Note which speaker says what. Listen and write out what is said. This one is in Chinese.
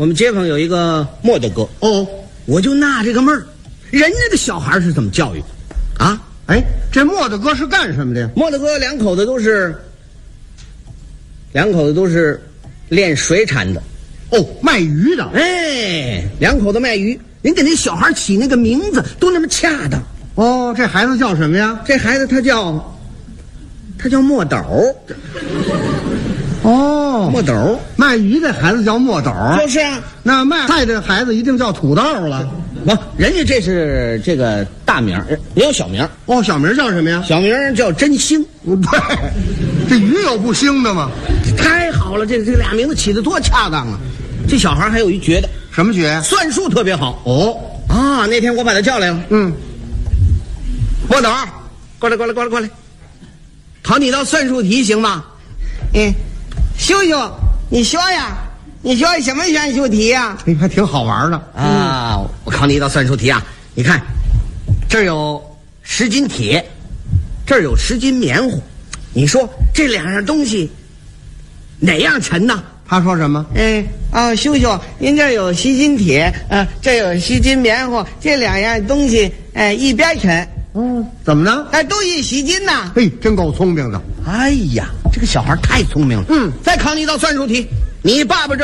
Speaker 1: 我们街坊有一个莫大哥，
Speaker 2: 哦，
Speaker 1: 我就纳这个闷儿，人家的小孩是怎么教育的啊？
Speaker 2: 哎，这莫大哥是干什么的呀？
Speaker 1: 莫大哥两口子都是练水产的。
Speaker 2: 哦，卖鱼的。
Speaker 1: 哎，两口子卖鱼，人给那小孩起那个名字都那么恰当。
Speaker 2: 哦，这孩子叫什么呀？
Speaker 1: 这孩子他叫墨斗。
Speaker 2: 哦，
Speaker 1: 墨斗，
Speaker 2: 卖鱼的孩子叫墨斗。
Speaker 1: 就是啊。
Speaker 2: 那卖菜的孩子一定叫土豆了。
Speaker 1: 不，人家这是这个大名，也有小名。
Speaker 2: 哦，小名叫什么呀？
Speaker 1: 小名叫真兴。
Speaker 2: 对，这鱼有不兴的吗？
Speaker 1: 太好了，这俩名字起得多恰当啊！这小孩还有一绝的，
Speaker 2: 什么绝？
Speaker 1: 算术特别好。
Speaker 2: 哦
Speaker 1: 啊，那天我把他叫来了。莫斗，过来，考你道算术题行吗？
Speaker 3: 秀秀，你说呀，你说什么算术题呀？
Speaker 2: 还挺好玩的
Speaker 1: 啊！我考你一道算术题啊！你看，这儿有10斤铁，这儿有10斤棉花，你说这两样东西哪样沉呢？
Speaker 2: 他说什么？
Speaker 3: 秀秀，您这有10斤铁，这有10斤棉花，这两样东西，一边沉。
Speaker 2: 怎么呢？
Speaker 3: 都1斤呐。
Speaker 2: 嘿，真够聪明的。
Speaker 1: 哎呀，这个小孩太聪明了。再考你一道算术题，你爸爸这